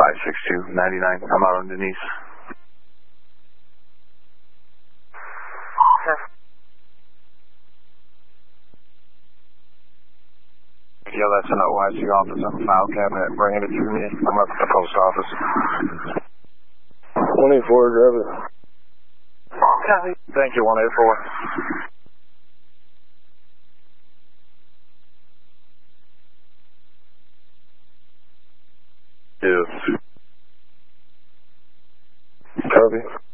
56299. I'm out on Denise. Yeah, that's an OIC officer, file cabinet, bringing it to me. I'm up at the post office. 184, driver. Copy. Thank you, 184. Yes. Copy.